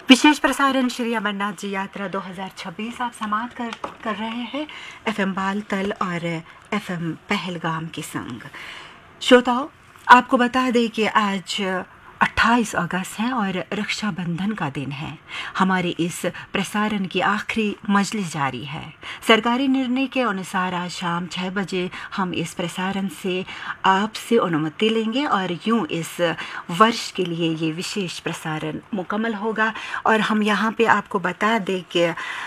विशेष प्रसारण श्री अमरनाथ जी यात्रा 2026 आप समाप्त कर रहे हैं FM बालतल और FM पहलगाम के संग। श्रोताओं, आपको बता दें कि आज 28 अगस्त है और रक्षाबंधन का दिन है। हमारे इस प्रसारण की आखिरी मजलिस जारी है। सरकारी निर्णय के अनुसार आज शाम 6 बजे हम इस प्रसारण से आपसे अनुमति लेंगे और यूं इस वर्ष के लिए ये विशेष प्रसारण मुकम्मल होगा। और हम यहाँ पे आपको बता दें कि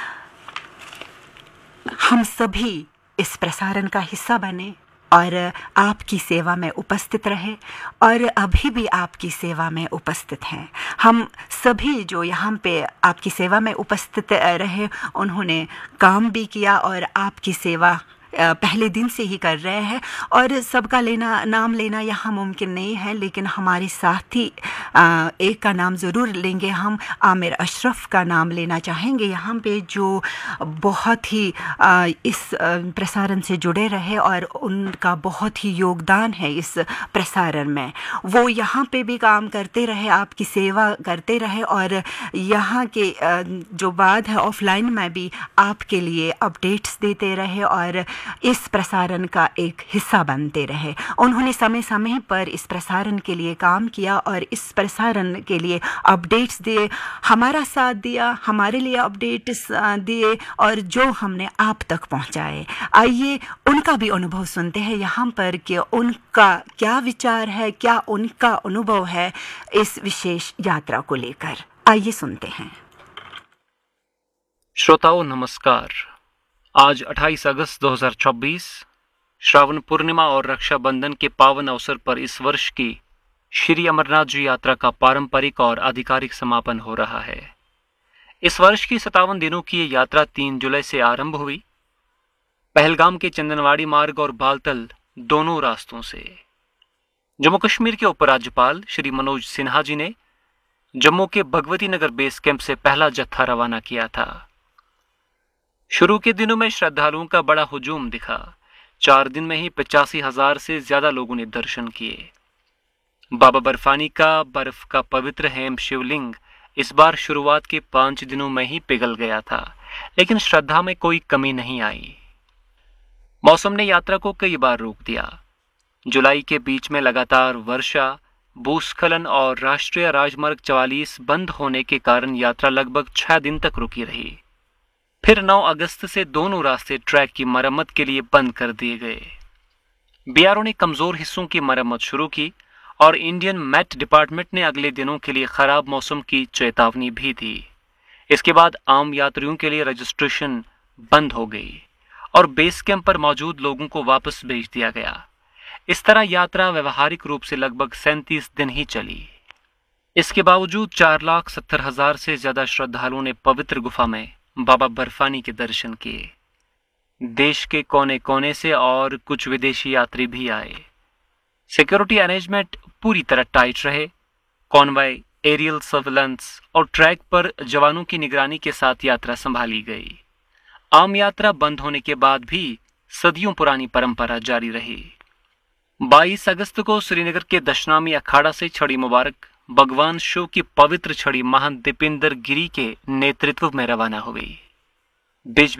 हम सभी इस प्रसारण का हिस्सा बने और आपकी सेवा में उपस्थित रहे और अभी भी आपकी सेवा में उपस्थित हैं। हम सभी जो यहाँ पे आपकी सेवा में उपस्थित रहे, उन्होंने काम भी किया और आपकी सेवा पहले दिन से ही कर रहे हैं। और सबका नाम लेना यहाँ मुमकिन नहीं है, लेकिन हमारे साथी एक का नाम ज़रूर लेंगे। हम आमिर अशरफ का नाम लेना चाहेंगे यहाँ पे, जो बहुत ही इस प्रसारण से जुड़े रहे और उनका बहुत ही योगदान है इस प्रसारण में। वो यहाँ पे भी काम करते रहे, आपकी सेवा करते रहे और यहाँ के जो बात है ऑफलाइन में भी आपके लिए अपडेट्स देते रहे और इस प्रसारण का एक हिस्सा बनते रहे। उन्होंने समय समय पर इस प्रसारण के लिए काम किया और इस प्रसारण के लिए अपडेट्स दिए, हमारा साथ दिया, हमारे लिए अपडेट्स दिए और जो हमने आप तक पहुंचाए। आइए उनका भी अनुभव सुनते हैं यहाँ पर कि उनका क्या विचार है, क्या उनका अनुभव है इस विशेष यात्रा को लेकर। आइए सुनते हैं। श्रोताओं नमस्कार। आज 28 अगस्त 2026 श्रावण पूर्णिमा और रक्षाबंधन के पावन अवसर पर इस वर्ष की श्री अमरनाथ जी यात्रा का पारंपरिक और आधिकारिक समापन हो रहा है। इस वर्ष की 57 दिनों की ये यात्रा 3 जुलाई से आरंभ हुई, पहलगाम के चंदनवाड़ी मार्ग और बालतल दोनों रास्तों से। जम्मू कश्मीर के उपराज्यपाल श्री मनोज सिन्हा जी ने जम्मू के भगवती नगर बेस कैंप से पहला जत्था रवाना किया था। शुरू के दिनों में श्रद्धालुओं का बड़ा हुजूम दिखा। 4 दिन में ही 85,000 से ज्यादा लोगों ने दर्शन किए। बाबा बर्फानी का बर्फ का पवित्र हेम शिवलिंग इस बार शुरुआत के 5 दिनों में ही पिघल गया था, लेकिन श्रद्धा में कोई कमी नहीं आई। मौसम ने यात्रा को कई बार रोक दिया। जुलाई के बीच में लगातार वर्षा, भूस्खलन और राष्ट्रीय राजमार्ग 44 बंद होने के कारण यात्रा लगभग 6 दिन तक रुकी रही। फिर 9 अगस्त से दोनों रास्ते ट्रैक की मरम्मत के लिए बंद कर दिए गए। बीआरओ ने कमजोर हिस्सों की मरम्मत शुरू की और इंडियन मेट डिपार्टमेंट ने अगले दिनों के लिए खराब मौसम की चेतावनी भी दी। इसके बाद आम यात्रियों के लिए रजिस्ट्रेशन बंद हो गई और बेस कैंप पर मौजूद लोगों को वापस भेज दिया गया। इस तरह यात्रा व्यवहारिक रूप से लगभग 37 दिन ही चली। इसके बावजूद 4,70,000 से ज्यादा श्रद्धालुओं ने पवित्र गुफा में बाबा बर्फानी के दर्शन किए। देश के कोने कोने से और कुछ विदेशी यात्री भी आए। सिक्योरिटी अरेंजमेंट पूरी तरह टाइट रहे। कॉन्वॉय, एरियल सर्विलांस और ट्रैक पर जवानों की निगरानी के साथ यात्रा संभाली गई। आम यात्रा बंद होने के बाद भी सदियों पुरानी परंपरा जारी रही। 22 अगस्त को श्रीनगर के दशनामी अखाड़ा से छड़ी मुबारक भगवान शिव की पवित्र छड़ी महंत दीपेंद्र गिरी के नेतृत्व में रवाना हुई। बीच